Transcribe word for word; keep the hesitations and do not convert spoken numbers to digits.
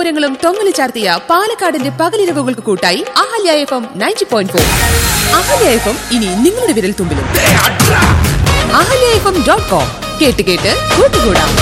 പൂരങ്ങളും തൊങ്ങല് ചാർത്തിയ പാലക്കാടിന്റെ പകലിരവുകൾക്ക് കൂട്ടായി Ahalya F M ninety point four. Ahalya F M ഇനി നിങ്ങളുടെ വിരൽ തുമ്പിലും. Ahalya F M dot com കേട്ട് കേട്ട് കൂട്ടുകൂടാം.